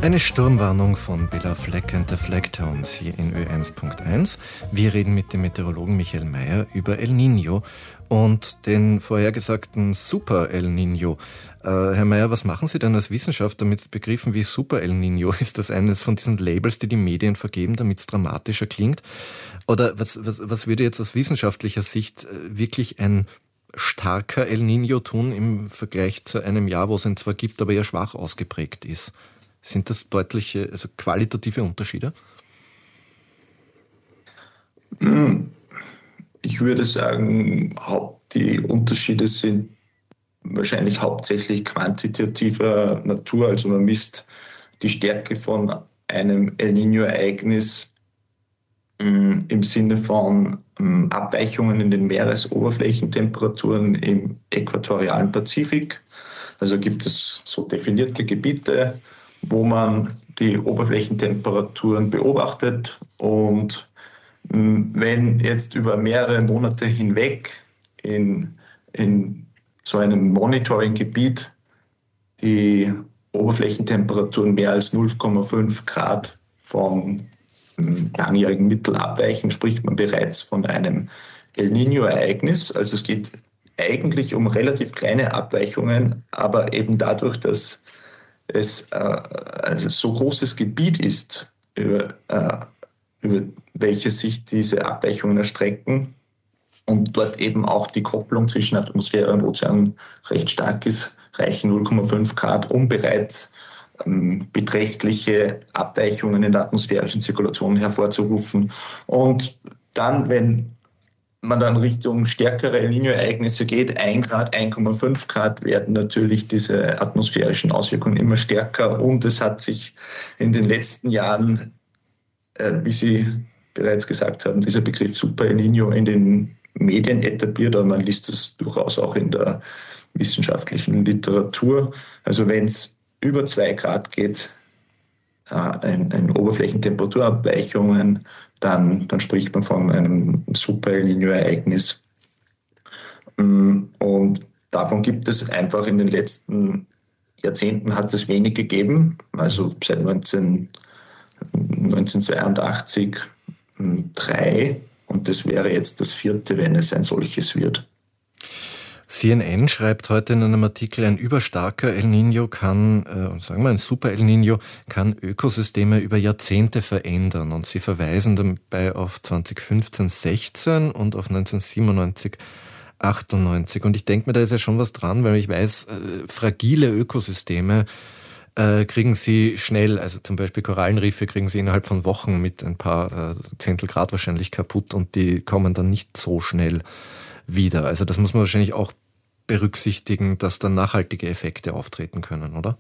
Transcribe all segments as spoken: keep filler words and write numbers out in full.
Eine Sturmwarnung von Bela Fleck and the Flecktones hier in Ö eins Punkt eins. Wir reden mit dem Meteorologen Michael Mayer über El Niño und den vorhergesagten Super El Niño. Äh, Herr Mayer, was machen Sie denn als Wissenschaftler mit Begriffen wie Super El Niño? Ist das eines von diesen Labels, die die Medien vergeben, damit es dramatischer klingt? Oder was, was, was würde jetzt aus wissenschaftlicher Sicht wirklich ein starker El Niño tun im Vergleich zu einem Jahr, wo es ihn zwar gibt, aber eher schwach ausgeprägt ist? Sind das deutliche, also qualitative Unterschiede? Ich würde sagen, die Unterschiede sind wahrscheinlich hauptsächlich quantitativer Natur. Also man misst die Stärke von einem El Niño-Ereignis im Sinne von Abweichungen in den Meeresoberflächentemperaturen im äquatorialen Pazifik. Also gibt es so definierte Gebiete, wo man die Oberflächentemperaturen beobachtet, und wenn jetzt über mehrere Monate hinweg in, in so einem Monitoring-Gebiet die Oberflächentemperaturen mehr als null Komma fünf Grad vom langjährigen Mittel abweichen, spricht man bereits von einem El Niño-Ereignis. Also es geht eigentlich um relativ kleine Abweichungen, aber eben dadurch, dass es äh, also so großes Gebiet ist, über, äh, über welches sich diese Abweichungen erstrecken und dort eben auch die Kopplung zwischen Atmosphäre und Ozean recht stark ist, reichen null Komma fünf Grad, um bereits ähm, beträchtliche Abweichungen in der atmosphärischen Zirkulation hervorzurufen. Und dann, wenn man dann Richtung stärkere El Niño-Ereignisse geht, ein Grad, ein Komma fünf Grad, werden natürlich diese atmosphärischen Auswirkungen immer stärker. Und es hat sich in den letzten Jahren, äh, wie Sie bereits gesagt haben, dieser Begriff Super El Niño in den Medien etabliert, aber man liest das durchaus auch in der wissenschaftlichen Literatur. Also wenn es über zwei Grad geht, in, in Oberflächentemperaturabweichungen, dann, dann spricht man von einem Super El Niño-Ereignis. Und davon gibt es einfach in den letzten Jahrzehnten hat es wenig gegeben, also seit neunzehn, neunzehnhundertzweiundachtzig drei, und das wäre jetzt das vierte, wenn es ein solches wird. C N N schreibt heute in einem Artikel, ein überstarker El Niño kann, äh, sagen wir ein Super El Niño, kann Ökosysteme über Jahrzehnte verändern. Und sie verweisen dabei auf zweitausendfünfzehn sechzehn und auf neunzehnhundertsiebenundneunzig achtundneunzig. Und ich denke mir, da ist ja schon was dran, weil ich weiß, äh, fragile Ökosysteme äh, kriegen sie schnell, also zum Beispiel Korallenriffe kriegen sie innerhalb von Wochen mit ein paar äh, Zehntel Grad wahrscheinlich kaputt, und die kommen dann nicht so schnell wieder. Also das muss man wahrscheinlich auch berücksichtigen, dass dann nachhaltige Effekte auftreten können, oder?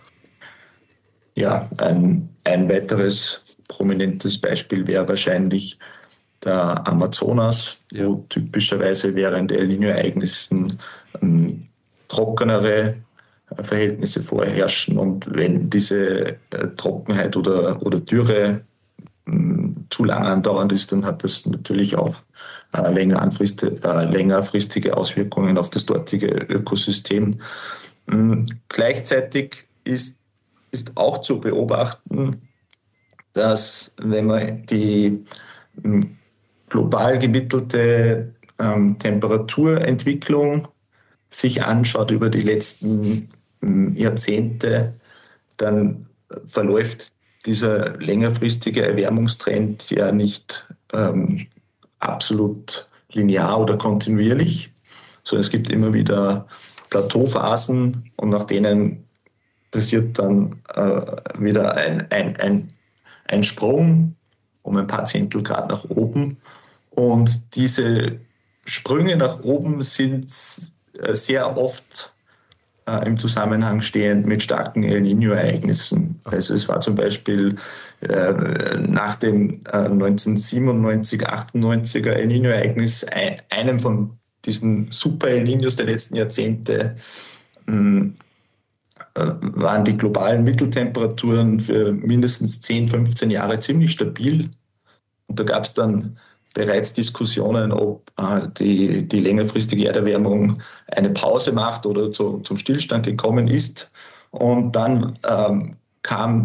Ja, ein, ein weiteres prominentes Beispiel wäre wahrscheinlich der Amazonas, ja, wo typischerweise während El Niño-Ereignissen ähm, trockenere Verhältnisse vorherrschen, und wenn diese äh, Trockenheit oder, oder Dürre zu lang andauernd ist, dann hat das natürlich auch äh, längerfristige, äh, längerfristige Auswirkungen auf das dortige Ökosystem. Ähm, gleichzeitig ist, ist auch zu beobachten, dass wenn man die ähm, global gemittelte ähm, Temperaturentwicklung sich anschaut über die letzten ähm, Jahrzehnte, dann verläuft dieser längerfristige Erwärmungstrend ja nicht ähm, absolut linear oder kontinuierlich, sondern es gibt immer wieder Plateauphasen, und nach denen passiert dann äh, wieder ein, ein, ein, ein Sprung um ein paar Zehntel Grad nach oben. Und diese Sprünge nach oben sind äh, sehr oft im Zusammenhang stehend mit starken El Niño-Ereignissen. Also es war zum Beispiel äh, nach dem äh, neunzehnhundertsiebenundneunzig achtundneunziger El Niño-Ereignis, ein, einem von diesen Super El Niños der letzten Jahrzehnte, mh, äh, waren die globalen Mitteltemperaturen für mindestens zehn, fünfzehn Jahre ziemlich stabil. Und da gab es dann bereits Diskussionen, ob äh, die, die längerfristige Erderwärmung eine Pause macht oder zu, zum Stillstand gekommen ist. Und dann ähm, kam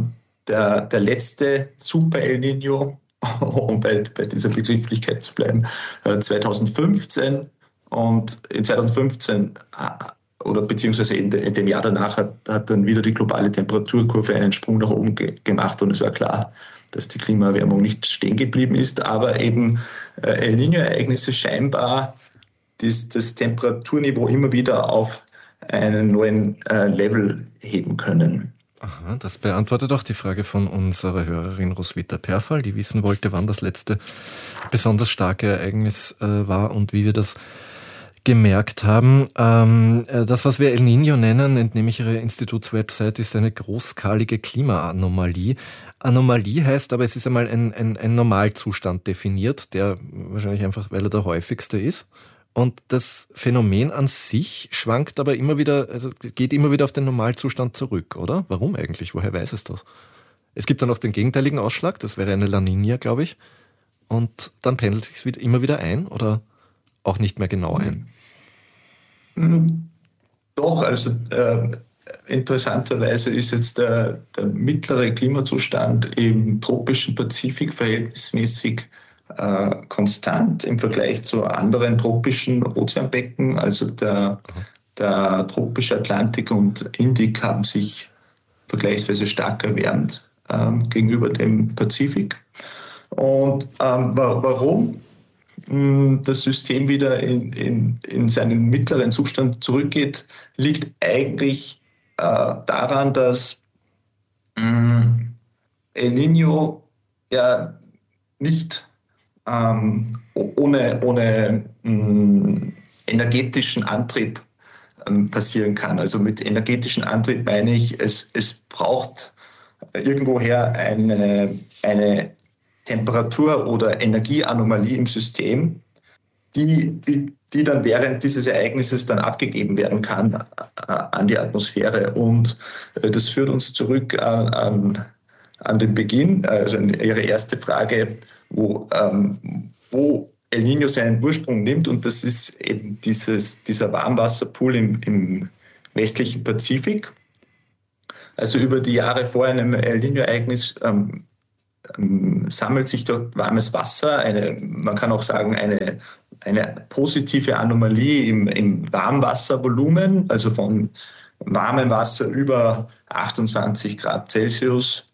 der, der letzte Super El Niño, um bei, bei dieser Begrifflichkeit zu bleiben, zwanzig fünfzehn. Und in zwanzig fünfzehn oder beziehungsweise in, de, in dem Jahr danach hat, hat dann wieder die globale Temperaturkurve einen Sprung nach oben ge- gemacht und es war klar, dass die Klimaerwärmung nicht stehen geblieben ist, aber eben äh, El Niño-Ereignisse scheinbar das, das Temperaturniveau immer wieder auf einen neuen äh, Level heben können. Aha, das beantwortet auch die Frage von unserer Hörerin Roswitha Perfall, die wissen wollte, wann das letzte besonders starke Ereignis äh, war und wie wir das gemerkt haben. Ähm, das, was wir El Niño nennen, entnehme ich Ihrer Institutswebsite, ist eine großskalige Klimaanomalie. Anomalie heißt aber, es ist einmal ein, ein, ein Normalzustand definiert, der wahrscheinlich einfach, weil er der häufigste ist. Und das Phänomen an sich schwankt aber immer wieder, also geht immer wieder auf den Normalzustand zurück, oder? Warum eigentlich? Woher weiß es das? Es gibt dann auch den gegenteiligen Ausschlag, das wäre eine La Niña, glaube ich. Und dann pendelt es sich immer wieder ein oder auch nicht mehr genau ein? Doch, also äh, interessanterweise ist jetzt der, der mittlere Klimazustand im tropischen Pazifik verhältnismäßig äh, konstant im Vergleich zu anderen tropischen Ozeanbecken. Also der, der tropische Atlantik und Indik haben sich vergleichsweise stark erwärmt ähm, gegenüber dem Pazifik. Und ähm, warum das System wieder in, in, in seinen mittleren Zustand zurückgeht, liegt eigentlich äh, daran, dass mh, El Niño ja nicht ähm, ohne, ohne mh, energetischen Antrieb ähm, passieren kann. Also mit energetischen Antrieb meine ich, es, es braucht irgendwoher eine, eine Temperatur- oder Energieanomalie im System, die, die, die dann während dieses Ereignisses dann abgegeben werden kann äh, an die Atmosphäre. Und äh, das führt uns zurück an, an, an den Beginn, also in Ihre erste Frage, wo, ähm, wo El Niño seinen Ursprung nimmt. Und das ist eben dieses, dieser Warmwasserpool im, im westlichen Pazifik. Also über die Jahre vor einem El Niño-Ereignis ähm, sammelt sich dort warmes Wasser, eine, man kann auch sagen, eine, eine positive Anomalie im, im Warmwasservolumen, also von warmem Wasser über achtundzwanzig Grad Celsius.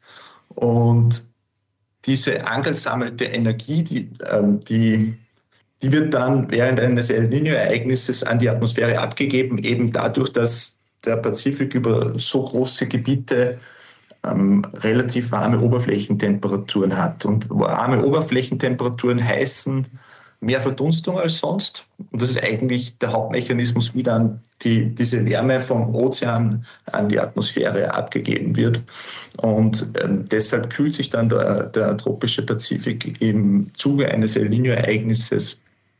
Und diese angesammelte Energie, die, die, die wird dann während eines El Niño-Ereignisses an die Atmosphäre abgegeben, eben dadurch, dass der Pazifik über so große Gebiete Ähm, relativ warme Oberflächentemperaturen hat. Und warme Oberflächentemperaturen heißen mehr Verdunstung als sonst. Und das ist eigentlich der Hauptmechanismus, wie dann die, diese Wärme vom Ozean an die Atmosphäre abgegeben wird. Und ähm, deshalb kühlt sich dann der, der tropische Pazifik im Zuge eines El Niño-Ereignisses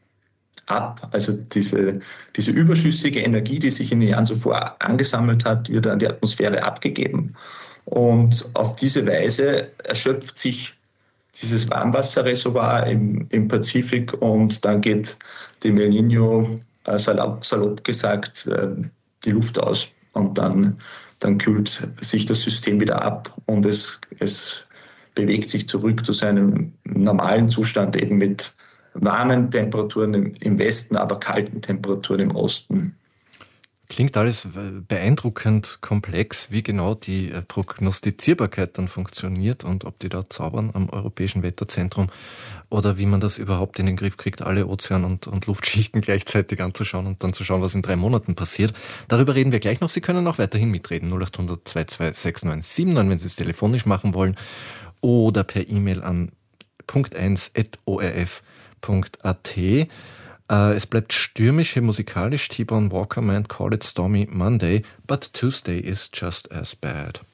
ab. Also diese, diese überschüssige Energie, die sich in den Jahren zuvor angesammelt hat, wird an die Atmosphäre abgegeben. Und auf diese Weise erschöpft sich dieses Warmwasserreservoir im, im Pazifik und dann geht dem El Niño, äh, salopp, salopp gesagt, äh, die Luft aus und dann, dann kühlt sich das System wieder ab und es, es bewegt sich zurück zu seinem normalen Zustand, eben mit warmen Temperaturen im, im Westen, aber kalten Temperaturen im Osten. Klingt alles beeindruckend komplex, wie genau die Prognostizierbarkeit dann funktioniert und ob die da zaubern am Europäischen Wetterzentrum oder wie man das überhaupt in den Griff kriegt, alle Ozean- und, und Luftschichten gleichzeitig anzuschauen und dann zu schauen, was in drei Monaten passiert. Darüber reden wir gleich noch. Sie können auch weiterhin mitreden. null acht hundert zwei zwei sechs neun sieben neun, wenn Sie es telefonisch machen wollen oder per E-Mail an punkt eins at o r f punkt a t. Es bleibt stürmisch hier musikalisch. T-Bone Walker meint, call it stormy Monday, but Tuesday is just as bad.